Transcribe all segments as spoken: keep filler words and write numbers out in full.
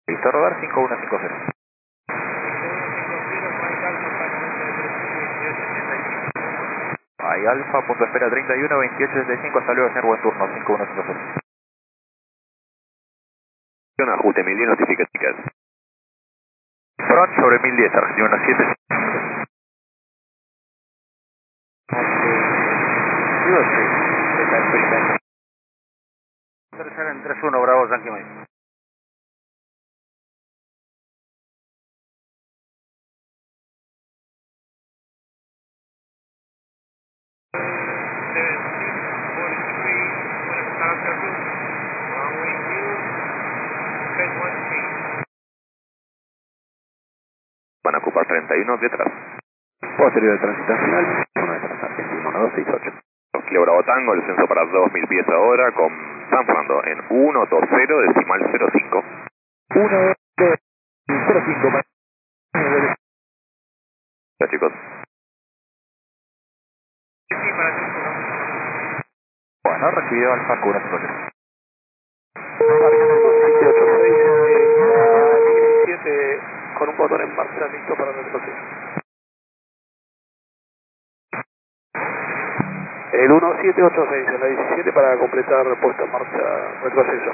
Listo, rodar cinco uno cinco cero. Ahí Alfa, punto espera treinta y uno, veintiocho setenta y cinco, hasta luego, señor, buen turno, cinco uno cinco cero. Ajuste mil diez, notifica ticket. Front sobre mil diez, Argentina uno siete. Tercera en tres uno, Bravo, Yankee Mike. Van a ocupar treinta y uno detrás. Posterior de tránsito final, uno detrás, Argentina uno dos seis ocho. Kilo Bravo Tango, el censo para dos mil pies ahora con San Fernando en ciento veinte decimal cero cinco. uno dos cero cinco. Ya chicos. Bueno, recibido Alfa uno cinco cero. siete ocho seis, diecisiete con un botón en marcha listo para retroceder. El uno siete ocho seis en la diecisiete para completar puesta en marcha retroceso.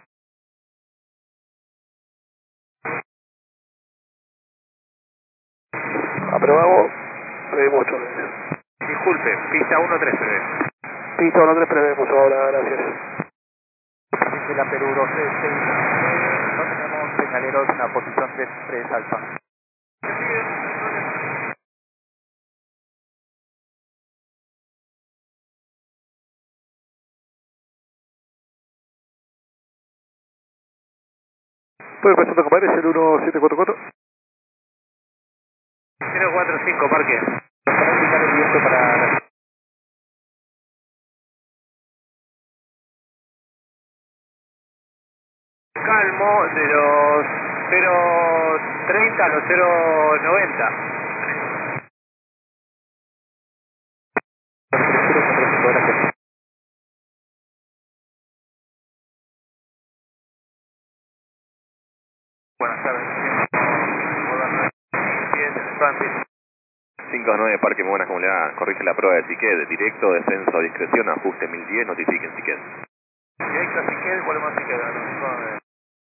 Aprobamos, prevemos ocho veces. Disculpe, pista uno tres prevé. Pista uno tres prevemos ahora, gracias. Desde la Perú dos seis seis, no tenemos señaleros en la posición tres tres Alfa. ¿Puede pasar a compadre? Es el uno siete cuatro cuatro. cero cuatro cinco, parque. Para indicar el viento para... Calmo de los cero treinta a los cero noventa. Buenas tardes. cinco nueve Parque, muy buenas, ¿cómo le va? Corrige la prueba de ticket, directo, descenso, discreción, ajuste mil diez, notifiquen ticket. Directo, así que volvemos a ticket.